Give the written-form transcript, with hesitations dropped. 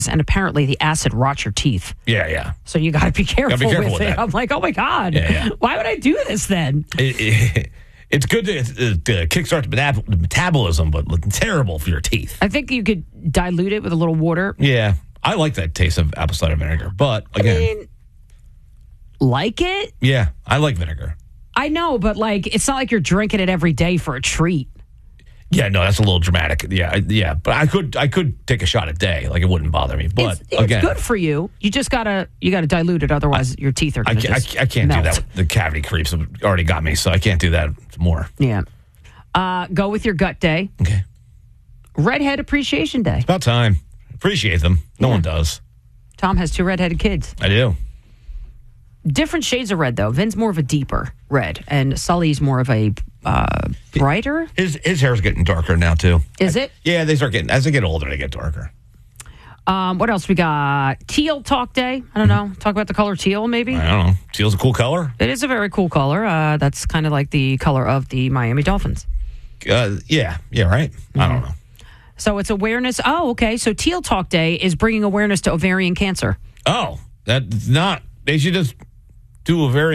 and apparently the acid rots your teeth. Yeah. So you got to be careful with with it. that. I'm like, oh my God, why would I do this then? It's good to kickstart the metabolism, but terrible for your teeth. I think you could dilute it with a little water. Yeah, I like that taste of apple cider vinegar, but again, like it? Yeah, I like vinegar. I know, but like, it's not like you're drinking it every day for a treat. Yeah, no, that's a little dramatic. Yeah, but I could take a shot a day, like it wouldn't bother me. But it's good for you. You just gotta dilute it, otherwise your teeth are. I can't melt. do that. The cavity creeps have already got me, so I can't do that more. Yeah. Go with your gut day. Okay. Redhead Appreciation Day. It's about time. Appreciate them. No one does. Tom has 2 redheaded kids. I do. Different shades of red, though. Vin's more of a deeper red, and Sully's more of a brighter. His hair's getting darker now too. Is it? Yeah, they start getting as they get older, they get darker. What else we got? Teal Talk Day. I don't know. Talk about the color teal, maybe. I don't know. Teal's a cool color. It is a very cool color. That's kind of like the color of the Miami Dolphins. Yeah, right. I don't know. So it's awareness. Oh, okay. So Teal Talk Day is bringing awareness to ovarian cancer. Oh, that's not. They should just do a very